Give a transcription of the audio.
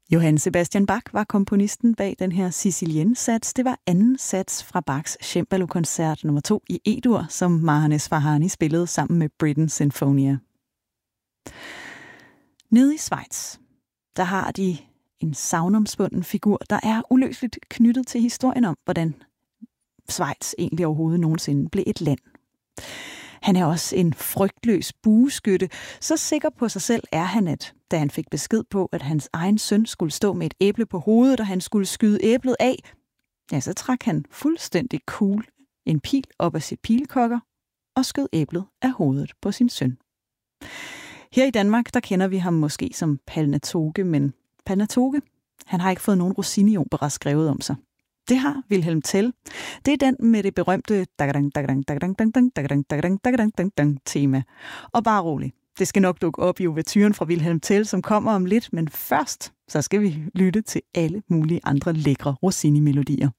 Johann Sebastian Bach var komponisten bag den her Sicilienne-sats. Det var anden sats fra Bachs Cembalo-koncert nummer 2 i E-dur, som Mahannes Farahani spillede sammen med Britten Sinfonia. Nede i Schweiz, der har de en sagnomspunden figur, der er uløseligt knyttet til historien om, hvordan Schweiz egentlig overhovedet nogensinde blev et land. Han er også en frygtløs bueskytte. Så sikker på sig selv er han, at da han fik besked på, at hans egen søn skulle stå med et æble på hovedet, og han skulle skyde æblet af, ja, så trak han fuldstændig cool en pil op af sit pilekokker og skød æblet af hovedet på sin søn. Her i Danmark, der kender vi ham måske som Palnatoke, men Palnatoke, han har ikke fået nogen Rossini-opera skrevet om sig. Det har Wilhelm Tell. Det er den med det berømte tema. Og bare rolig, det skal nok dukke op i ouverturen fra Wilhelm Tell, som kommer om lidt, men først så skal vi lytte til alle mulige andre lækre Rossini-melodier.